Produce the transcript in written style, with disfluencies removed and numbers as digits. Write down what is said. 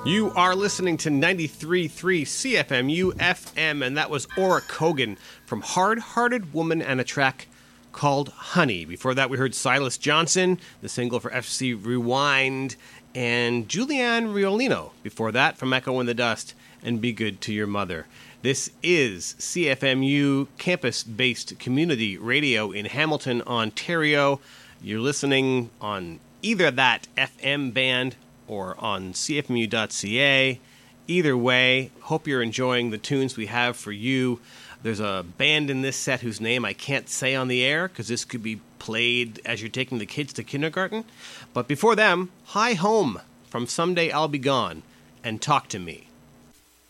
You are listening to 93.3 CFMU FM, and that was Aura Kogan from Hard Hearted Woman and a track called Honey. Before that, we heard Silas Johnson, the single for FC Rewind, and Julianne Riolino. Before that, from Echo in the Dust and Be Good to Your Mother. This is CFMU campus-based community radio in Hamilton, Ontario. You're listening on either that FM band or on cfmu.ca. Either way, hope you're enjoying the tunes we have for you. There's a band in this set whose name I can't say on the air because this could be played as you're taking the kids to kindergarten. But before them, Hi Home from Someday I'll Be Gone and Talk to Me.